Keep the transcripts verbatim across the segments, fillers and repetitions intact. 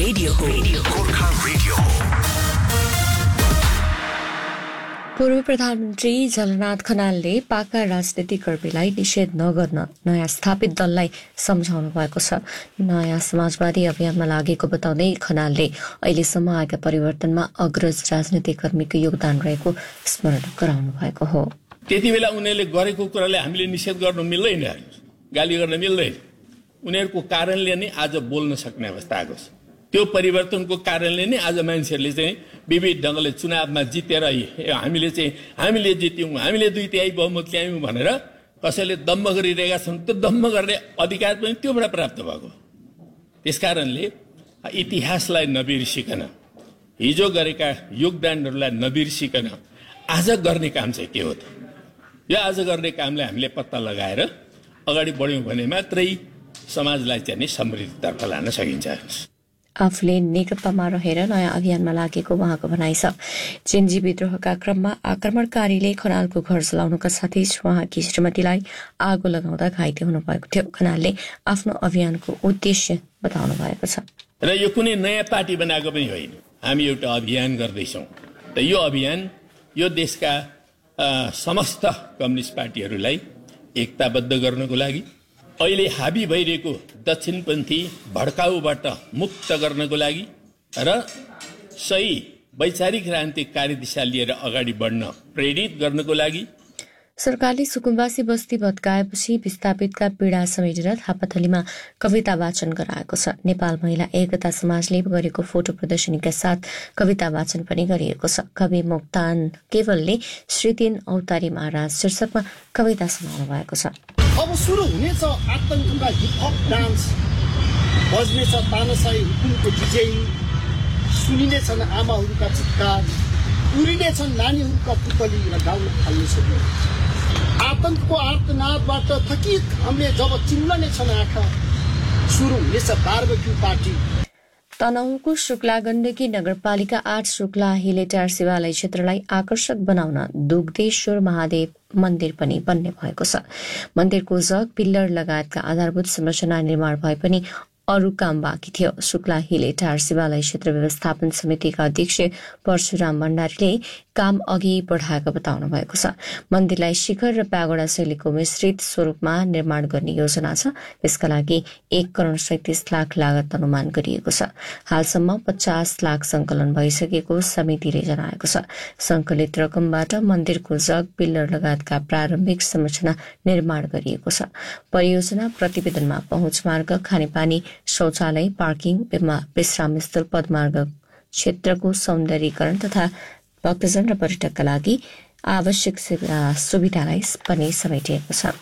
Radio हो, Gorkha radio हो। पूर्व प्रधानमन्त्री झलनाथ खनालले पाका राजनीतिक कर्मीलाई निषेध नगर्न नयाँ स्थापित दललाई सम्झाउनु भएको छ। नयाँ समाजवादी अभियानमा लागेको बताउँदै खनालले अहिलेसम्म आएका परिवर्तनमा अग्रज राजनीतिक कर्मीको योगदान रहेको स्मरण गराउनु भएको हो। त्यति बेला उनीहरूले गरेको कुरालाई हामीले निषेध गर्नु मिल्दैन, गाली गर्न मिल्दैन। उनीहरूको कारणले नै आज बोल्न सक्ने अवस्था आएको छ। त्यो परिवर्तनको कारणले नै आज मान्छेहरूले चाहिँ विविध ढङ्गले चुनावमा जितेर हामीले चाहिँ हामीले जित्यौँ, हामीले दुई तिहाई बहुमत ल्यायौँ भनेर कसैले दम्म गरिरहेका छन्। त्यो दम्म गर्ने अधिकार पनि त्योबाट प्राप्त भएको। त्यसकारणले इतिहासलाई नबिर्सिकन, हिजो गरेका योगदानहरूलाई नबिर्सिकन आज गर्ने काम चाहिँ के हो त? यो आज गर्ने कामलाई हामीले पत्ता लगाएर अगाडि बढ्यौँ भने मात्रै समाजलाई चाहिँ नि समृद्धितर्फ लान सकिन्छ। आफूले नेकपामा रहेर नयाँ अभियानमा लागेको उहाँको भनाइ छ। चेन्जी विद्रोहका क्रममा आक्रमणकारीले खनालको घर जलाउनुका साथै उहाँकी श्रीमतीलाई आगो लगाउँदा घाइते हुनुभएको थियो। खनालले आफ्नो अभियानको उद्देश्य बताउनु भएको छ। र यो कुनै नयाँ पार्टी बनाएको पनि होइन, हामी एउटा अभियान गर्दैछौँ। त यो अभियान यो देशका समस्त कम्युनिस्ट पार्टीहरूलाई एकताबद्ध गर्नको लागि, अहिले हाबी भइरहेको दक्षिणपन्थी भड्काउबाट मुक्त गर्नको लागि र सही वैचारिक क्रान्ति कार्यदिशा लिएर अगाडि बढ्न प्रेरित गर्नको लागि सरकारले सुकुम्बासी बस्ती भत्काएपछि विस्थापितका पीडा समेटेर थापाथलीमा कविता वाचन गराएको छ। नेपाल महिला एकता समाजले गरेको फोटो प्रदर्शनीका साथ कविता वाचन पनि गरिएको छ। कवि मोक्तान केवलले श्रीतीन औतारी महाराज शीर्षकमा कविता सुनाउनु भएको छ। अब सुरु हुनेछ आतंकका हिपहप डान्स, बज्नेछ तानाशाही हुकुमको डिजे, सुनिनेछन् आमाहरूका चित्कार, उडिनेछन् नानीहरूका पुतली र गाउन थाल्नेछ। आतंकको आर्तनादबाट थकित हामीले जब चिम्लनेछन् आँखा, सुरु हुनेछ बारबेक्यू पार्टी। तनहुँको शुक्ला गण्डकी नगरपालिका आठ शुक्ला हिलेटार शिवालय क्षेत्रलाई आकर्षक बनाउन दुग्धेश्वर महादेव मन्दिर पनि बन्ने भएको छ। मन्दिरको जग पिल्लर लगायतका आधारभूत संरचना निर्माण भए पनि अरू काम बाँकी थियो। शुक्ला हिलेटार शिवालय क्षेत्र व्यवस्थापन समितिका अध्यक्ष परशुराम भण्डारीले काम अघि बढाएको बताउनु भएको छ। मन्दिरलाई शिखर र प्यागोडा शैलीको मिश्रित स्वरूपमा निर्माण गर्ने योजना छ। त्यसका लागि एक करोड़ सैतिस लाख लागत अनुमान गरिएको छ। हालसम्म पचास लाख संकलन भइसकेको समितिले जनाएको छ। संकलित रकमबाट मन्दिरको जग पिल्लर लगायतका प्रारम्भिक संरचना निर्माण गरिएको छ। परियोजना प्रतिवेदनमा पहुँच मार्ग, खानेपानी, शौचालय, पार्किङ, विश्राम स्थल, पदमार्ग क्षेत्रको सौन्दर्यीकरण तथा भक्तजन र पर्यटकका लागि आवश्यक सुविधालाई पनि समेटिएको छ।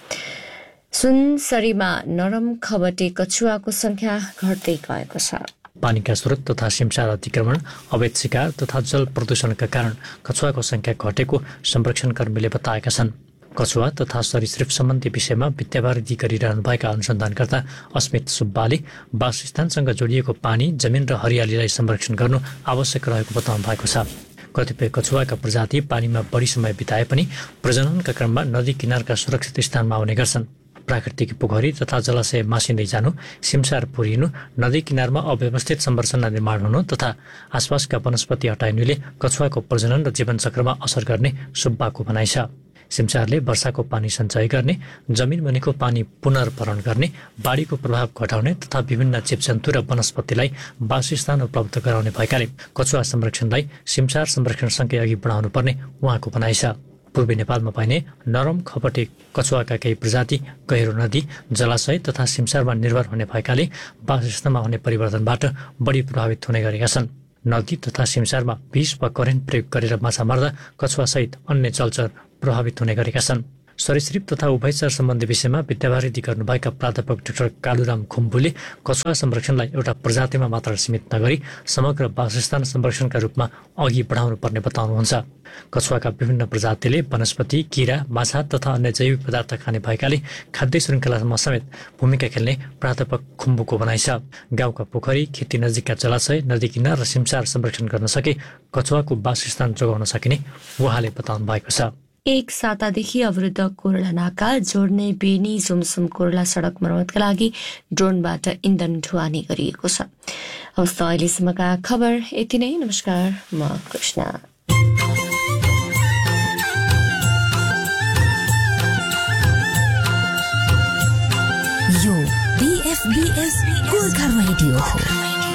सुनसरीमा नरम खबटे कछुवाको संख्या घट्दै गएको छ। पानीका स्रोत तथा सिमसार अतिक्रमण, अवैध शिकार तथा जल प्रदूषणका कारण कछुवाको संख्या घटेको संरक्षण कर्मीले बताएका छन्। कछुवा तथा सरीसृप सम्बन्धी विषयमा विद्यावारिधि गरिरहनुभएका अनुसन्धानकर्ता अस्मित सुब्बाले वासस्थानसँग जोडिएको पानी, जमिन र हरियालीलाई संरक्षण गर्नु आवश्यक रहेको बताउनु भएको छ। कतिपय कछुवाका प्रजाति पानीमा बढी समय बिताए पनि प्रजननका क्रममा नदी किनारका सुरक्षित स्थानमा आउने गर्छन्। प्राकृतिक पोखरी तथा जलाशय मासिँदै जानु, सिमसार पुरिनु, नदी किनारमा अव्यवस्थित संरचना निर्माण हुनु तथा आसपासका वनस्पति हटाइनुले कछुवाको प्रजनन र जीवनचक्रमा असर गर्ने सुब्बाको भनाइ छ। सिमसारले वर्षाको पानी सञ्चय गर्ने, जमिन मुनिको पानी पुनर्भरण गर्ने, बाढीको प्रभाव घटाउने तथा विभिन्न जीवजन्तु र वनस्पतिलाई वासस्थान उपलब्ध गराउने भएकाले कछुवा संरक्षणलाई सिमसार संरक्षणसँगै अघि बढाउनु पर्ने उहाँको भनाइ छ। पूर्वी नेपालमा पाइने नरम खपटे कछुवाका केही प्रजाति गहिरो नदी, जलाशय तथा सिमसारमा निर्भर हुने भएकाले वासस्थानमा हुने परिवर्तनबाट बढी प्रभावित हुने गरेका छन्। नदी तथा सिमसारमा विष वा करेन्ट प्रयोग गरेर माछा मार्दा कछुवासहित अन्य जलचर प्रभावित हुने गरेका छन्। सरीसृप तथा उभयचर सम्बन्धी विषयमा विद्यावारिधि गर्नुभएका प्राध्यापक डाक्टर कालुराम खुम्बुले कछुवा संरक्षणलाई एउटा प्रजातिमा मात्र सीमित नगरी समग्र वासस्थान संरक्षणका रूपमा अघि बढाउनु पर्ने बताउनुहुन्छ। कछुवाका विभिन्न प्रजातिले वनस्पति, किरा, माछा तथा अन्य जैविक पदार्थ खाने भएकाले खाद्य श्रृङ्खलामा समेत भूमिका खेल्ने प्राध्यापक खुम्बुको भनाइ छ। गाउँका पोखरी, खेती नजिकका जलाशय, नदी किनार र सिमसार संरक्षण गर्न सके कछुवाको वासस्थान जोगाउन सकिने उहाँले बताउनु भएको छ। एक सातादेखि अवरुद्ध कोर्ला नाका जोड्ने बेनी जुमसुम कोर्ला सड़क मर्मतका लागि ड्रोनबाट इन्धन ढुवानी गरिएको छ। हवस् अहिलेसम्मका खबर यति नै। नमस्कार, म कृष्ण। यो बीएफबीएस गोर्खा रेडियो हो।